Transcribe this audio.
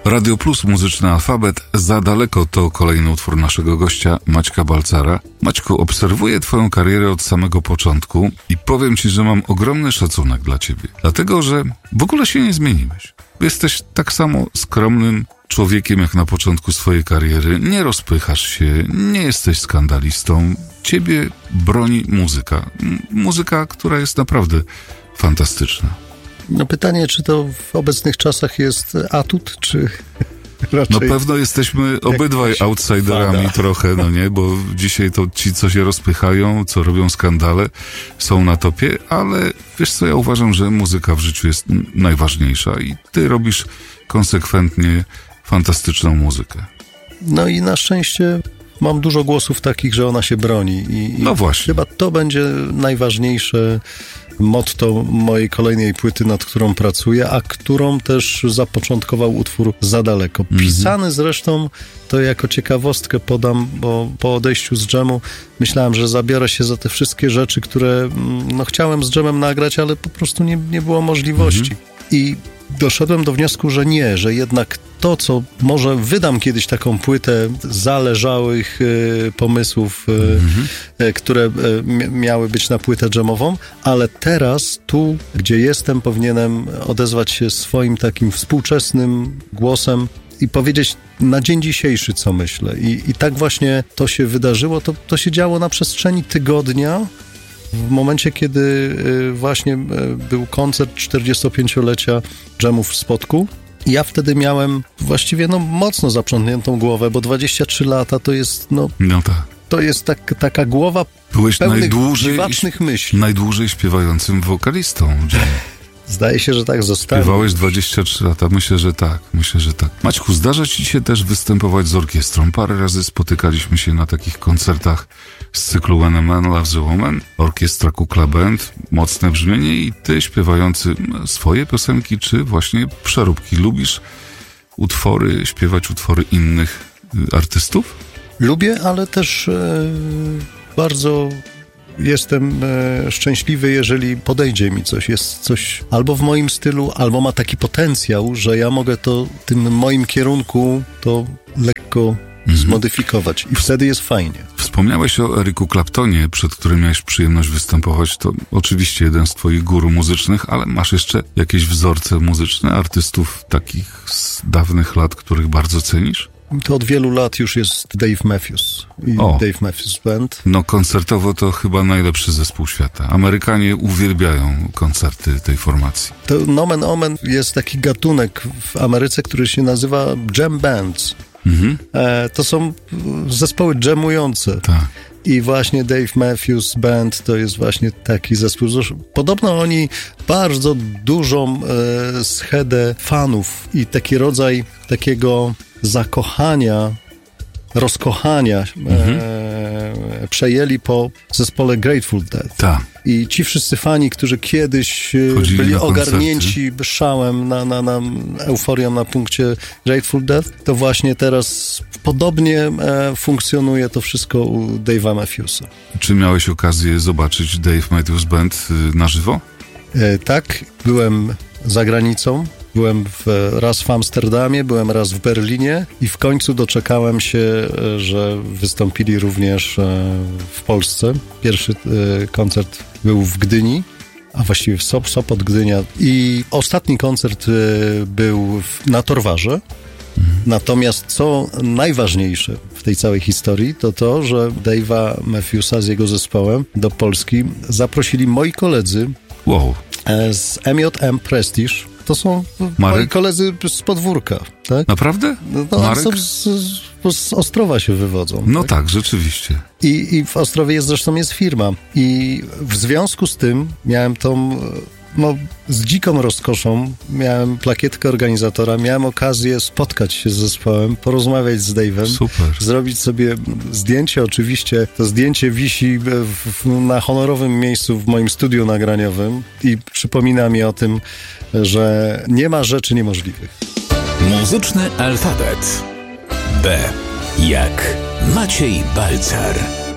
Radio Plus, muzyczny alfabet. Za daleko to kolejny utwór naszego gościa, Maćka Balcara. Maćku, obserwuję twoją karierę od samego początku i powiem ci, że mam ogromny szacunek dla ciebie. Dlatego, że w ogóle się nie zmieniłeś. Jesteś tak samo skromnym człowiekiem jak na początku swojej kariery. Nie rozpychasz się, nie jesteś skandalistą. Ciebie broni muzyka. Muzyka, która jest naprawdę fantastyczna. No pytanie, czy to w obecnych czasach jest atut, czy raczej... No pewno jesteśmy obydwaj outsiderami trochę, no nie, bo dzisiaj to ci, co się rozpychają, co robią skandale, są na topie, ale wiesz co, ja uważam, że muzyka w życiu jest najważniejsza i ty robisz konsekwentnie fantastyczną muzykę. No i na szczęście mam dużo głosów takich, że ona się broni i no właśnie. Chyba to będzie najważniejsze motto mojej kolejnej płyty, nad którą pracuję, a którą też zapoczątkował utwór Za daleko. Pisany zresztą, to jako ciekawostkę podam, bo po odejściu z dżemu myślałem, że zabiorę się za te wszystkie rzeczy, które chciałem z dżemem nagrać, ale po prostu nie było możliwości. I doszedłem do wniosku, że nie, że jednak to, co może wydam kiedyś taką płytę zależałych pomysłów, które miały być na płytę dżemową, ale teraz, tu, gdzie jestem, powinienem odezwać się swoim takim współczesnym głosem i powiedzieć na dzień dzisiejszy, co myślę. I tak właśnie to się wydarzyło, to się działo na przestrzeni tygodnia, w momencie, kiedy właśnie był koncert 45-lecia dżemów w Spodku. Ja wtedy miałem właściwie mocno zaprzątniętą głowę, bo 23 lata to jest tak. To jest taka głowa pełnych dziwacznych myśli. Najdłużej śpiewającym wokalistą dżemu. Zdaje się, że tak zostało. Śpiewałeś 23 lata, myślę, że tak. Maćku, zdarza ci się też występować z orkiestrą. Parę razy spotykaliśmy się na takich koncertach z cyklu When a Man Loves a Woman, orkiestra Kukla Band, mocne brzmienie i ty śpiewający swoje piosenki, czy właśnie przeróbki. Lubisz śpiewać utwory innych artystów? Lubię, ale też bardzo... Jestem szczęśliwy, jeżeli podejdzie mi coś, jest coś albo w moim stylu, albo ma taki potencjał, że ja mogę to w tym moim kierunku to lekko zmodyfikować i wtedy jest fajnie. Wspomniałeś o Ericu Claptonie, przed którym miałeś przyjemność występować. To oczywiście jeden z twoich guru muzycznych, ale masz jeszcze jakieś wzorce muzyczne artystów takich z dawnych lat, których bardzo cenisz? To od wielu lat już jest Dave Matthews i Dave Matthews Band. No koncertowo to chyba najlepszy zespół świata. Amerykanie uwielbiają koncerty tej formacji. To nomen omen jest taki gatunek w Ameryce, który się nazywa jam bands. To są zespoły jamujące. Tak. I właśnie Dave Matthews Band to jest właśnie taki zespół. Podobno oni bardzo dużą schedę fanów i taki rodzaj takiego zakochania, rozkochania przejęli po zespole Grateful Dead. Tak. I ci wszyscy fani, którzy kiedyś byli ogarnięci szałem, na euforią na punkcie Grateful Dead, to właśnie teraz podobnie funkcjonuje to wszystko u Dave'a Matthewsa. Czy miałeś okazję zobaczyć Dave Matthews Band na żywo? Tak, byłem za granicą. Byłem raz w Amsterdamie, byłem raz w Berlinie i w końcu doczekałem się, że wystąpili również w Polsce. Pierwszy koncert był w Gdyni, a właściwie w Sopot, Gdynia. I ostatni koncert był na Torwarze. Natomiast co najważniejsze w tej całej historii, to to, że Dave'a Matthewsa z jego zespołem do Polski zaprosili moi koledzy z MJM Prestige. To są moi koledzy z podwórka, tak? Naprawdę? Oni z Ostrowa się wywodzą. No tak, rzeczywiście. I w Ostrowie zresztą jest firma. I w związku z tym miałem tą... z dziką rozkoszą miałem plakietkę organizatora, miałem okazję spotkać się z zespołem, porozmawiać z Dave'em, super, zrobić sobie zdjęcie. Oczywiście to zdjęcie wisi na honorowym miejscu w moim studiu nagraniowym i przypomina mi o tym, że nie ma rzeczy niemożliwych. Muzyczny alfabet. B jak Maciej Balcar.